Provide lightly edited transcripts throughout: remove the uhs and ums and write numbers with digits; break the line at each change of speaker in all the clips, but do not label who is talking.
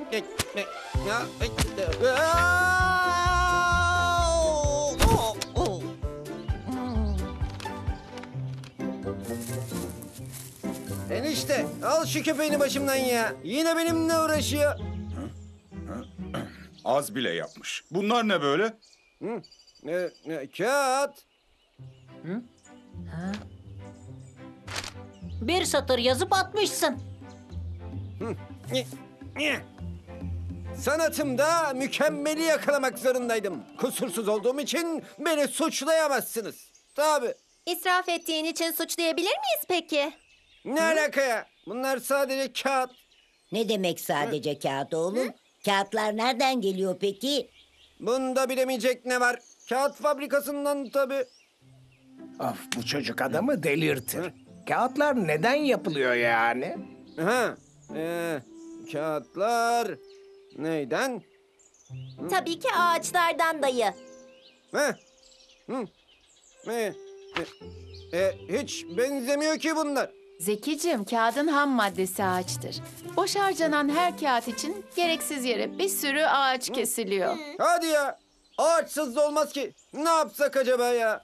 Ya, enişte al şu köpeğini başımdan ya. Yine benimle uğraşıyor.
Az bile yapmış. Bunlar ne böyle?
Kağıt.
Bir satır yazıp atmışsın.
Sanatımda mükemmeli yakalamak zorundaydım. Kusursuz olduğum için beni suçlayamazsınız. Tabii.
İsraf ettiğin için suçlayabilir miyiz peki?
Ne alaka ya? Bunlar sadece kağıt.
Ne demek sadece kağıt oğlum? Kağıtlar nereden geliyor peki?
Bunda bilemeyecek ne var? Kağıt fabrikasından tabii.
Of, bu çocuk adamı delirtir. Kağıtlar neden yapılıyor yani?
Ha, kağıtlar neyden?
Tabii ki ağaçlardan dayı.
Ha, hiç benzemiyor ki bunlar.
Zekicim, kağıdın ham maddesi ağaçtır. Boş harcanan her kağıt için gereksiz yere bir sürü ağaç kesiliyor.
Hadi ya. Ağaçsız da olmaz ki. Ne yapsak acaba ya?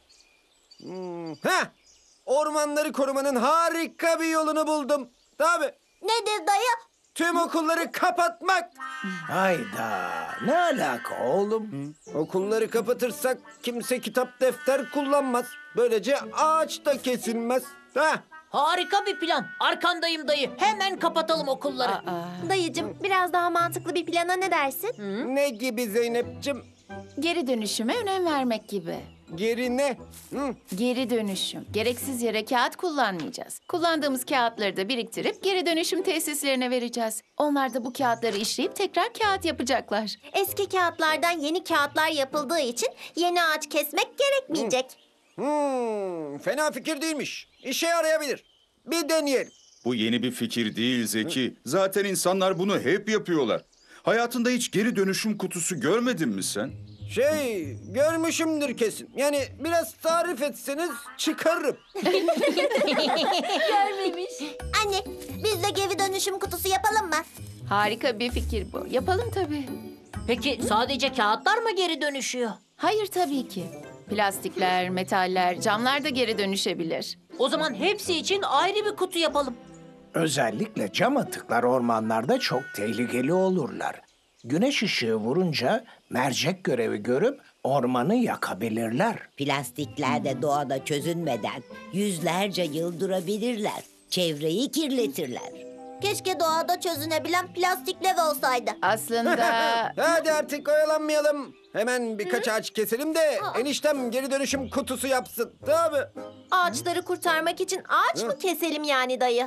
Ormanları korumanın harika bir yolunu buldum. Tabii.
Nedir dayı?
Tüm okulları kapatmak.
Hayda, ne alaka oğlum?
Okulları kapatırsak kimse kitap defter kullanmaz. Böylece ağaç da kesilmez.
Harika bir plan. Arkandayım dayı. Hemen kapatalım okulları.
Dayıcım biraz daha mantıklı bir plana ne dersin?
Ne gibi Zeynep'cim?
Geri dönüşüme önem vermek gibi.
Geri ne?
Geri dönüşüm. Gereksiz yere kağıt kullanmayacağız. Kullandığımız kağıtları da biriktirip geri dönüşüm tesislerine vereceğiz. Onlar da bu kağıtları işleyip tekrar kağıt yapacaklar.
Eski kağıtlardan yeni kağıtlar yapıldığı için yeni ağaç kesmek gerekmeyecek.
Fena fikir değilmiş. İşe yarayabilir. Bir deneyelim.
Bu yeni bir fikir değil Zeki. Zaten insanlar bunu hep yapıyorlar. Hayatında hiç geri dönüşüm kutusu görmedin mi sen?
Görmüşümdür kesin. Yani biraz tarif etseniz çıkarırım.
Görmemiş. Anne biz de geri dönüşüm kutusu yapalım mı?
Harika bir fikir bu. Yapalım tabii.
Peki sadece kağıtlar mı geri dönüşüyor?
Hayır tabii ki. Plastikler, metaller, camlar da geri dönüşebilir.
O zaman hepsi için ayrı bir kutu yapalım.
Özellikle cam atıklar ormanlarda çok tehlikeli olurlar. Güneş ışığı vurunca mercek görevi görüp ormanı yakabilirler.
Plastikler de doğada çözünmeden yüzlerce yıl durabilirler. Çevreyi kirletirler.
Keşke doğada çözünebilen plastikler olsaydı.
Aslında
Hadi artık oyalanmayalım. Hemen birkaç ağaç keselim de eniştem geri dönüşüm kutusu yapsın. Tabii.
Ağaçları kurtarmak için ağaç mı keselim yani dayı?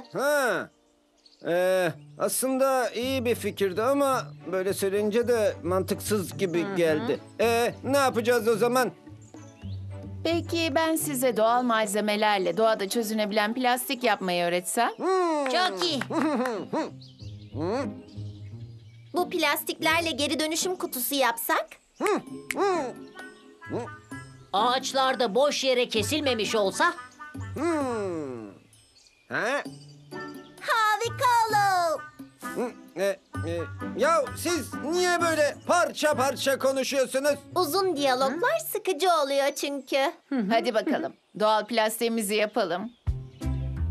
Aslında iyi bir fikirdi ama böyle söyleyince de mantıksız gibi geldi. Ne yapacağız o zaman?
belki ben size doğal malzemelerle doğada çözünebilen plastik yapmayı öğretsem?
Çok iyi.
Bu plastiklerle geri dönüşüm kutusu yapsak?
Ağaçlar da boş yere kesilmemiş olsa
Ha?
Harika olur.
Ya siz niye böyle parça parça konuşuyorsunuz?
Uzun diyaloglar sıkıcı oluyor çünkü.
Hadi bakalım. Doğal plastiğimizi yapalım.